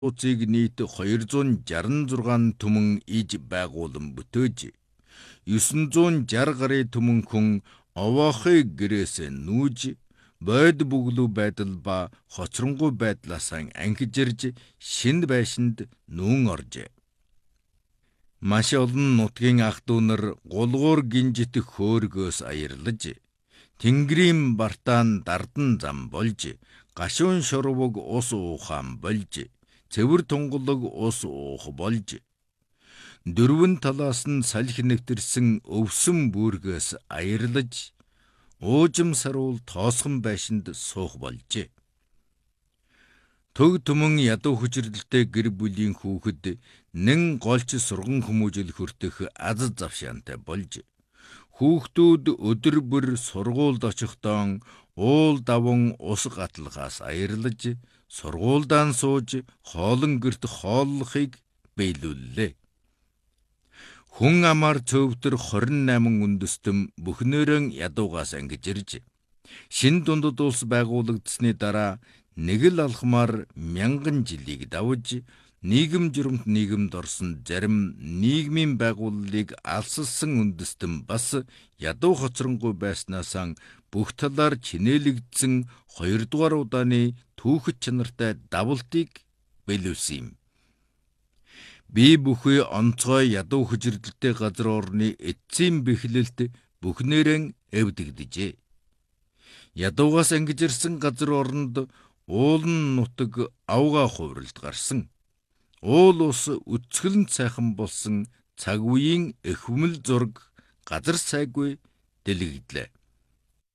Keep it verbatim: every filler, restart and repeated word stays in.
Уцыг нийт хоёр зуун шалгасан зургаан түмэн иж байгуулан бүтээж, дев'эн зуун шалгасан гарын түмэн хүн овоохыг гэрээсээ нүүж, бойд бүглүү байдал ба хоцронгуй байдлаасаа ангижирж шинэ байшинд нүүн оржээ. Маш олон нутгийн ах дүү нар гулгуур гинжит хөөргөөс аярлаж, тэнгэрийн бартаан дардан зам болж, гашуун шорвог ус уухаан болж, цэвэр тунгалаг ус уух болж, дөрвөн талаас нь салхи нэвтэрсэн өвсөн бүргээс аярлаж, уужим саруул тоосхон байшинд суух болжээ. Төг түмэн ядуу хүчрэлтэй гэр бүлийн хүүхэд нэн голч сурган хүмүүжил хүртэх аз завшаантай болж, хүүхдүүд өдөр бүр сургуульд очихдоо уул даван ус гатлахаас аярлаж, сургуульдаан сууж хоолон гэрт хооллохыг биелүүллээ. Хүн амаар цөвтөр хорин найман үндэстэн бүхнээрэн ядуугаас ангижирж, шин дундад улс байгуулагдсны дараа нэг л алхмаар мянган жилийг давж, нийгэм журамт нийгэмд орсон зарим нийгмийн байгууллыг алсалсан үндэстэн бас ядуу хоцронгуй байснаасаа бүх талаар чинээлэгдсэн хоёрдугаар удааны түүхэт чанартай давалтыг биелүүлсэн юм. Би бүхий онцгой ядуу хүчрэлтэй газар орны эцсийн бэхлэлт бүхнээрэн эвдэгдэжээ. Ядуугаас ангижирсан газар оронд уулан нутаг авгаа хувралд гарсан. Уул ус үцгэлэн цайхан болсон цаг үеийн эхвмэл зураг газар сайгүй дэлгэглээ.